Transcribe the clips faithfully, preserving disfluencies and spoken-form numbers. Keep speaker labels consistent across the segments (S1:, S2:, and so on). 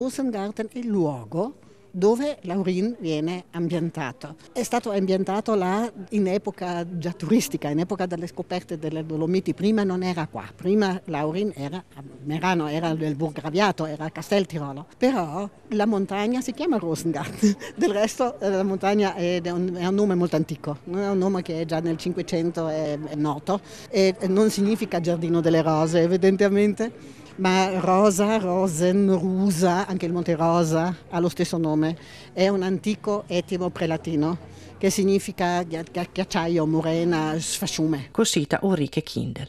S1: Rosengarten è il luogo dove Laurin viene ambientato. È stato ambientato là in epoca già turistica, in epoca delle scoperte delle Dolomiti. Prima non era qua, prima Laurin era a Merano, era nel Burgraviato, era a Casteltirolo. Però la montagna si chiama Rosengarten, del resto la montagna è un, è un nome molto antico, è un nome che già nel Cinquecento è, è noto e non significa giardino delle rose evidentemente. Ma Rosa, Rosen, Rusa, anche il Monte Rosa ha lo stesso nome, è un antico etimo prelatino che significa ghiacciaio, morena, sfasciume.
S2: Cosita Ulrike Kindel.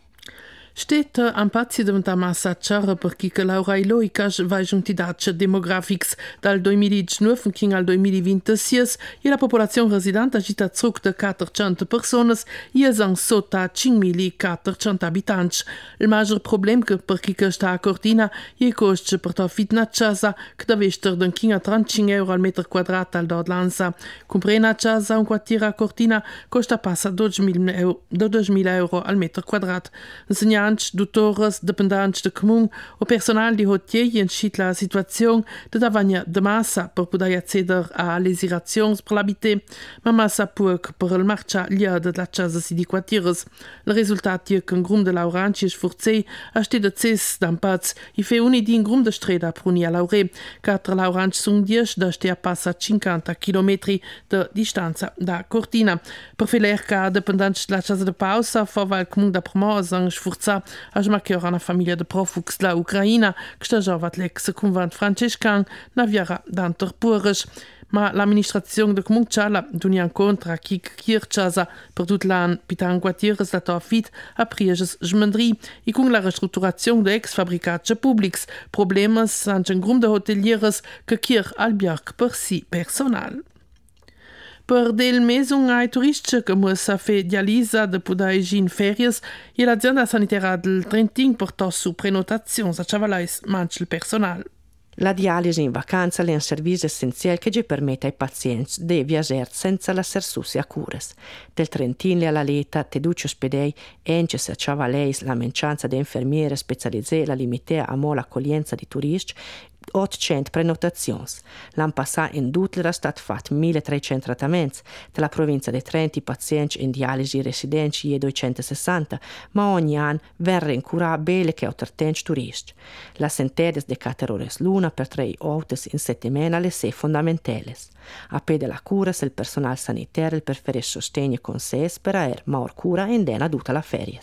S3: Steht am pazzi diventa massa ciara perché che Laura e Loicas vai giuntidace demografics dal duemiladiciannove fin al duemilaventisei e la popolazione residente agita zurück de quattrocento personas e sono sotto a cinquemilaquattrocento abitanti. Il maggior problema che perché che sta a Cortina è il costo per la fitna casa che deve essere d'un quindici a trentacinque euro al metro quadrato al d'Orlanza. Comprare una casa un quartiere a Cortina costa passa dodicimila euro al metro quadrato. Doutores, dependents de comune o personal di hotier entschiet la situazione de davagna de massa per poder acceder a lesirazions per l'abité, ma massa puc per il marcia lia de la casa si di quartiers. Il risultat è che un grum de lauranci sforzei a ste de ces d'ampats i fe uni di un grum de strada pruni a laure. Quattro lauranci sun dies da ste a passa cinquanta chilometri de distanza da Cortina. Per feler ca dependents de la casa de pausa fava il comune da promosa sforza a smachiora una famiglia de profugs la Ucraina che sta già l'ex convent francescan na viara d'anter pures. Ma l'amministrazione del comune ciala dunia incontra chi kirchasa per tut l'an pitan quartiers da tofit a prieges smendri e con la ristrutturazione de ex fabricats publics problemas anche un grum de hotelieres che kir al biarc per si personal. Per del mesung ai turisti che mussa fe dialisa de poder in ferias e l'azienda sanitaria del Trentin portò su prenotazione a Ciavalais manca il personal.
S2: La dialisi in vacanza è un servizio essenziale che ci permette ai pazienti di viaggiare senza lasciarsi a cures. Del Trentino alla Leta, te duce ospedei, ences a Ciavalais la mencianza di infermiere specializzate la limitea a mo l'accoglienza di turisti, ottocento prenotazioni. L'anno passato in Dutler è stato fatto milletrecento trattamenti, della provincia di Trento i pazienti in dialisi residenti è duecentosessanta, ma ogni anno verranno incurati bene che ottantacinque turisti. La sentedes di quattro ore l'una per tre ore in settimana le sei fondamentali. A pede la cura se il personale sanitario preferisce sostegno con sé per avere maggior cura in dena tutta la ferie.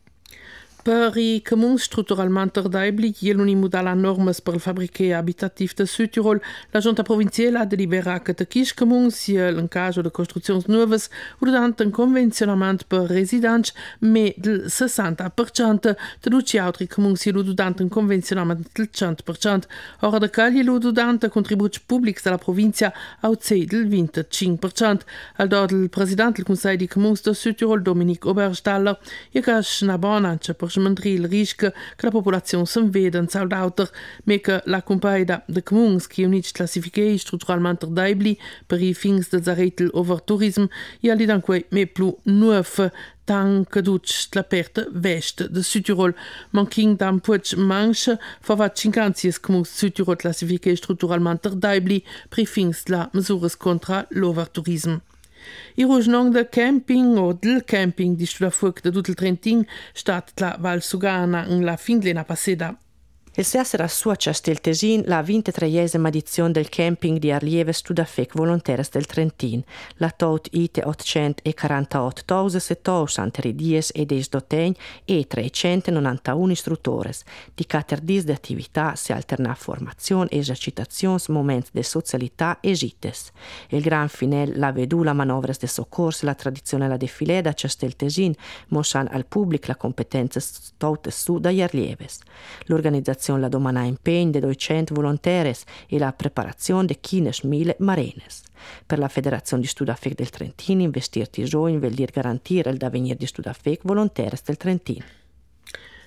S3: Per i comuni strutturalmente ardibili e l'unità alle norme per il fabbriche abitatif de Südtirol, la Giunta provinciale ha deliberato che questi comuni, sia in caso di costruzioni nuove, durante un convenzionamento per residenti, ma del sessanta per cento, di tutti altri comuni si durante un convenzionamento del cento per cento. Ora da cagli durante contributi pubblici della provincia a del venticinque per cento. Al do del presidente del Consiglio di Comuni de Südtirol, Dominique Oberstaller, e che è una buona per smandri il rischio che la popolazione si veda in saudauter, ma che la compagnia de comuni che unisce classificati strutturalmente ardibili per i fins de zarete l'overtourism e ali dunque me più nuove tan che duc la perte vest de Südtirol. Manking dan puig manche fava cinquanta comuni Südtirol classificati strutturalmente ardibili per i fins la misures contra l'overtourism. I rojnong de camping o del camping di studa fuoc de tutto il Trentin stat la Val Sugana in la fin dell'anno passata.
S2: Il S E A S associa stel Tesin la ventiseiesima edizione del camping di Arlieve Studafec Volonteres del Trentin. La tot ite ottocentoquarantotto settecento dies e des dotegn e trecentonovantuno istruttores. Di quattro dis di attività si alterna formazione, esercitazioni, momenti di socialità e gites. Il gran finel la vedula manovres de soccorso, la tradizione la defilé da Castel Tesin, mostran al pubblic la competenza totes su da Arlieves. L'organizzazione la domana impegno de duecento volonteres e la preparazione de quindici mille marenes. Per la Federazione di Studafec del Trentino investir tisogni vuol dire garantire il d'avenir di Studafec volonteres del Trentino.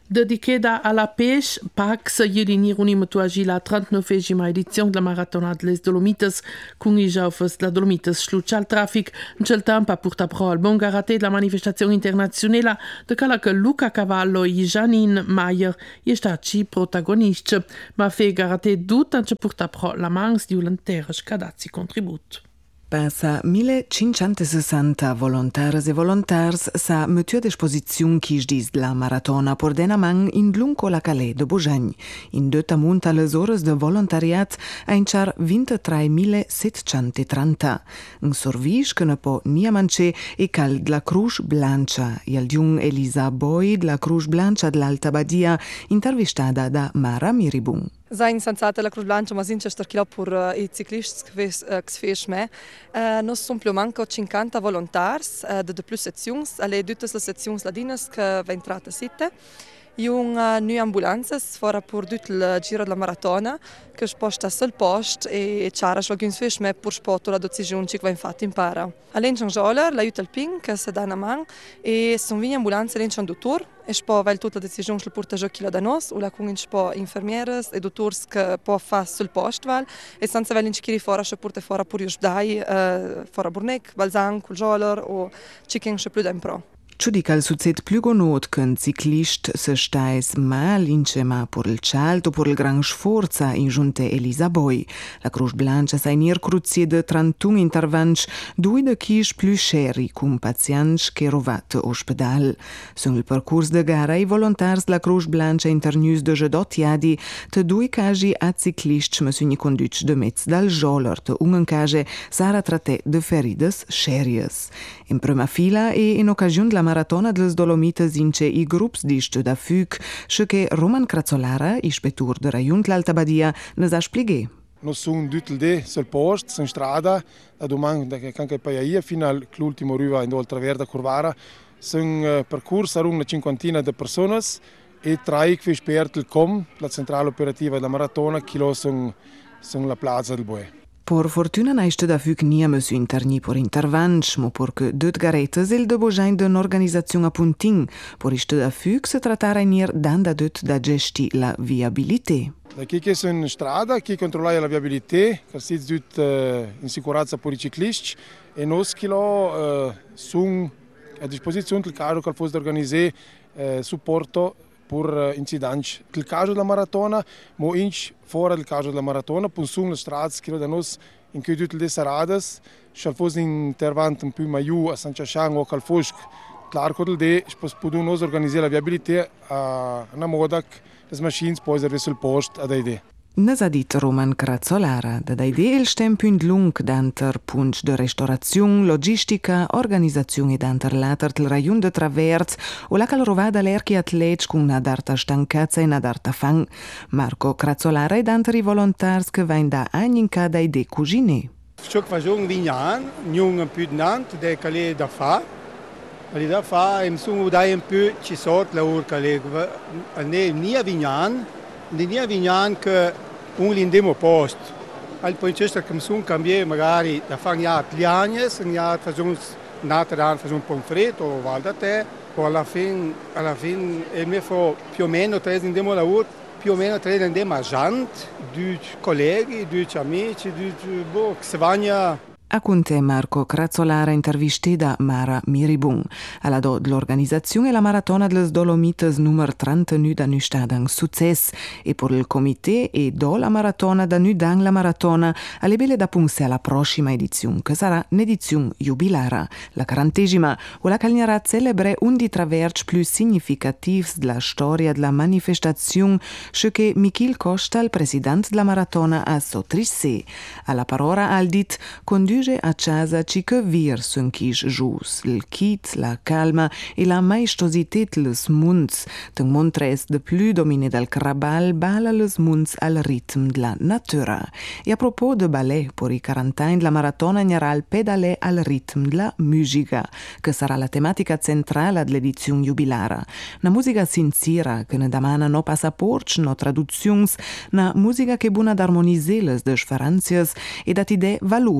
S3: Dedicada alla pesce, Pax ieri un'imatuagi la trentonovesima edizione della Maratona delle Dolomites, con i giovani della Dolomites sluccia il traffico, in quel tempo porta pro al buon garate della manifestazione internazionale, de quella che Luca Cavallo e Janine Mayer sono stati protagonisti, ma fe garate tutta anche porta pro la mans di volontaires scadazzi contributo.
S4: Passa millecinquecentosessanta volontaires e volontars sa mettue a disposizione chi dis la maratona por denamang in lungo la calais de Bogagn. In deux tamunta les ores de volontariat a inchar ventitré mille settecentotrenta. Un service che ne po nia manche e cal de la Cruz Blanca e al diung Elisa Boy de la Cruz Blanca de l'Alta Badia intervistada da Mara Miribung.
S5: Sein sensata la Cruz Blanca, ma sincer sto per uh, i ciclisti che si fes me. Uh, nos sunt più manco cinquanta volontars uh, de de plus sections, alle tutte le sections ladinas che va entrata sitte. Jung uh, nu ambulances fora per tutto il giro della maratona che sposta sul post e c'era alcuni fes me per spotto la decisione che va infatti impara. All'enchan joler l'aiuta il ping che se dà una man e sono vini ambulanze l'enchan dottor e spo va tutta la decisione sul porta giochi da nos o la con spo infermieres e dottors che può fare sul post val e senza vel inchiri fora se porta fora pur just dai uh, fora Burnec, Balzan, col joler o chicken se più da impro.
S4: Ciudical succed più gonot che un ciclist se stais mal incema por il cialto por il gran sforza in giunte Elisa Boy. La Cruz Blanca sa inir cruzie de trentun intervents, due de chis più sceri cum pazients che rovat ospedal. Sul il percurs de gara i volontars la Cruz Blanca internus de gedottiadi te due casi a ciclists me suni conduc de metz dal joler te ungen case sara tratte de ferides serias. In prima fila e in occasione de la Maratona delle Dolomites ince i grupps di da Fug, ce che Roman Crazzolara, ispettur de Raiunt l'Alta Badia, ne sa spieghe.
S6: Noi siamo tutti lì sul posto, in strada, da domani che anche poi fino all'ultimo riva in Oltraverde Curvara, sono percorsi a una cinquantina di persone e tre che esperti il C O M, la centrale operativa della Maratona, che sono la piazza del Bue.
S4: Por fortuna naiste da Fug nia mesu interni por intervans, mo porque dut garetes il de Bogagn de un'organizzazione a puntin, por iste da Fug se trattara inir danda dut da gesti la viabilité.
S6: Da chi che sono in strada, chi controlla la viabilità, che si dut uh, in sicurezza per i ciclisti e noi che uh, sono a disposizione del caso che fosse organizzare uh, supporto per incidenti. Il caso della maratona, ma anche fuori del caso della maratona, pensano le strade che da noi in cui tutte le serate, se fosse un intervento un po' meglio a San Ciasciano o a Fosc, claro che de possiamo organizzare la viabilità a una moda che le macchine poi servono sul posto ad idee.
S4: Nes ha dit Roman Crazzolara, da idee il stempund lung d'anter punts de restaurazione, logistica, organizzazione d'anter later il raiun de Travers o la calrovada l'erchi atlets con una darta stancazza e una darta fang. Marco Crazzolara e d'anter i volontars che vain da agni in cada idee cugine.
S7: Ciò che facciamo vignan, non più d'anto, de calè da fa. Ali da fa, im sungo dai un po' ci sort la ur calè, ne nia vignan, ne nia vignan che un lindemo post. Al poi c'è che mi sono cambiato magari da fare gli anni, facciamo nata da facciamo un pomfret o val da te, poi alla fine, alla fine il mio fa più o meno tre lindemo lavoro, più o meno tre lindemo a gente, due colleghi, due amici, due boh, che si vanno.
S4: A conte Marco Crazzolara interviste da Mara Miribung. Alla do dell'organizzazione la Maratona delle Dolomites numero trentanove da nu sta un successo e per il comité e do la Maratona da nu dan la Maratona alle belle da punse alla prossima edizione che sarà un'edizione jubilara, la quarantesima o la calnerà celebre un di traversi più significativi della storia della manifestazione ce che Michil Costa, il presidente della Maratona, ha sottrise. Alla parola al dit conduce a casa ci che vir sun chis jus, il kit, la calma e la maestosità les munds, ten montres de plus dominé dal crabal bala les munds al ritm de la natura. E a propos de ballet, por i quarant'anni de la maratona n'era il pedale al ritm de la musica, che sarà la tematica centrale dell'edizione jubilara. Una musica sincera, che ne damana no passaports, no traduzions, una musica che buna d'armoniser les differenzias e dat idee valur a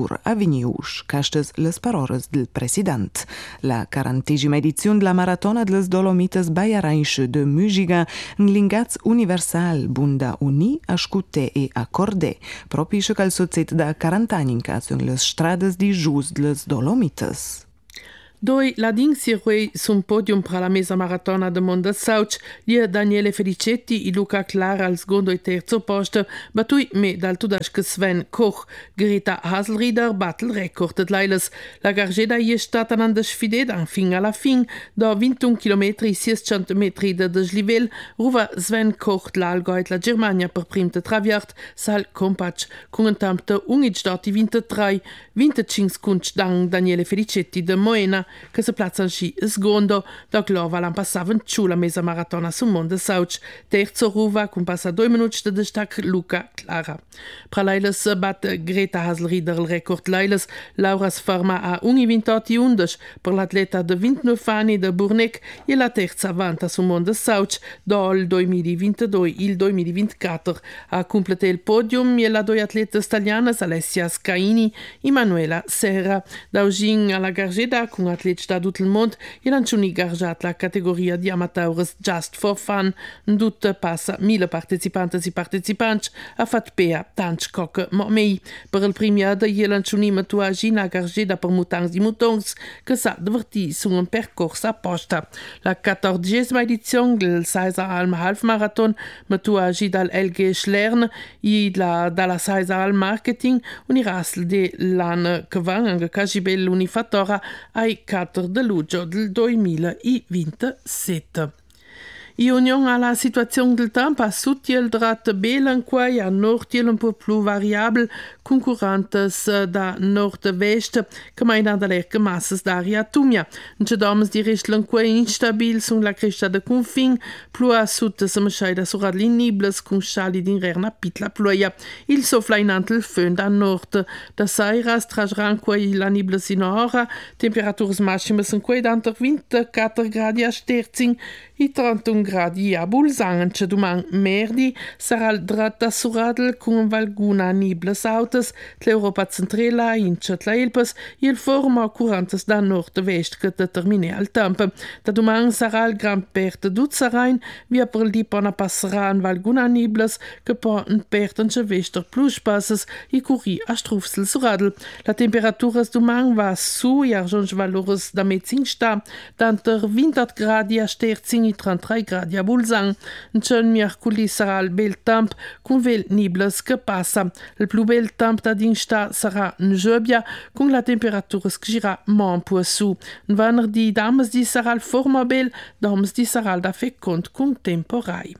S4: vegnius, castes les paroras del president. La quarantesima edizione della Maratona delle Dolomites Baiarainche de Musica, un lingaz universal bunda uni a scute e a corde, propisce cal sozet da quarant'anni in caso in les strades di gius delles Dolomites.
S3: Doi ladin sirui sun podium pra la mesa maratona de Mondesauc, lia Daniele Felicetti e Luca Clara al secondo e terzo posto, batui me dal tudasche Sven Koch, Greta Haselrieder battle record de Leiles. La gargeda ie stata an de sfide dan fin alla fin, da ventuno chilometri seicento metri de deslivel, ruva Sven Koch l'Algoit la Germania per prim de traviart, sal compatch, con un temp de ungidstati ventitré, venticinque secunds dan Daniele Felicetti de Moena, che si piazza sci secondo, da glova l'an passavan ciù la mesa maratona su Mondesauc. Terzo ruva, con passa due minuti de destac Luca Clara. Pra Leiles bat Greta Haselrieder il record Leiles, Laura si ferma a uno ventotto undici per l'atleta de ventinove anni de Burnec e la terza avanti su Mondesauc dal duemilaventidue il duemilaventiquattro. A completé il podium e la due atlete italiane Alessia Scaini e Manuela Serra. Da Eugene alla gargeda con atleti da tutto il mondo e lanciuni gargiat la categoria di amateurs Just for Fun. Tutte passa mille partecipanti e partecipanti a fat pea tanch coque momei. Per il premiado e lanciuni matuagi na gargeda per mutangs e mutons che sa diverti su un percorso apposta. La quattordicesima edizione del Caesar Alm Half Marathon matuagi dal L G Schlern e la, dalla Caesar Alm Marketing unirasl de l'anno che va anche cagibel l'unifatora ai quattro de luglio del duemilaventisette. In unione alla situazione del tempo, a sud il drat belen quai, a nord il un po' più variabile, concorrentes da nord-vest, che mai da l'erca massas d'aria tumia. Nce domes di restlen quai instabil sun la cresta de confin, più a sud se mescheida surat l'inibles, con sciali d'inverna pit la pluia. Il sofla in antel fön da nord. Da sairas trasran quai la nibles in ora, temperatures maximes in quai d'anter ventiquattro gradi a Sterzing, e trentuno gradi a Bulzang. Ce duman merdi sarà il drat assuradel con valguna nibles autos, l'Europa centrala in la Elpes e il forma curantes da nord-vest che determina il tempo. Da duman sarà il gran perte d'Uzzarain, via per il dipona passerà in valguna nibles che po un perte in vester plus passes e curi a strufsel suradel. La temperatura duman va su e arjonge valores da mezzing sta, d'anter ventotto gradi a Sterzing e trentatré gradi a Bulzang. In mercoledì sarà il bel tempo con vel nibles che passa. Il più bel tempo da d'insta sarà in Giobia con la temperatura che gira man po su. In venerdì damesdì sarà il forma bel, damesdì sarà da fecond con temporai.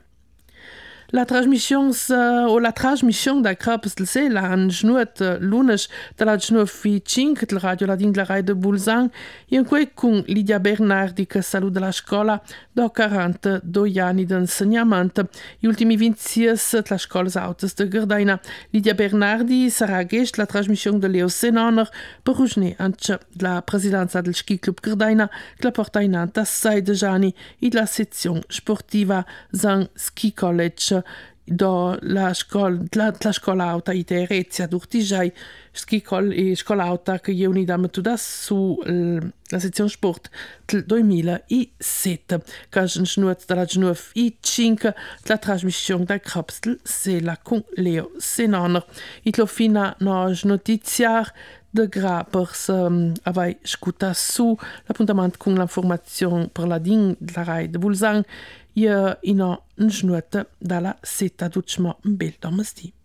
S3: La transmission o la transmission da Crapes del Sel an Gnuet lunes de la Gnufi cinque del Radio Ladin de la Rai de Bulzang e in quei con Lidia Bernardi che saluta la scuola da quarantadue anni di insegnamento. Gli ultimi ventisei la scuola autos de Gardaina. Lidia Bernardi sarà gest la trasmissione de Leo Senaner per usne anche la presidenza del Ski Club Gardaina che la porta in anta sei de anni e la sezione sportiva Zang Ski College do la scola la, la scola auta ite Rezia d'Urtigiai ski col e scola auta che io unida mettuda su l, la sezione sport del duemilasette che snuot dalla Gnuef i cinque la trasmissione da Krapstel se la con Leo Senaner it lo fina no notiziar de gra per um, avai scuta su l'appuntamento con l'informazione per la din la Rai de Bulzang. Je ina een snuete dalla seta ducma un bel domesti.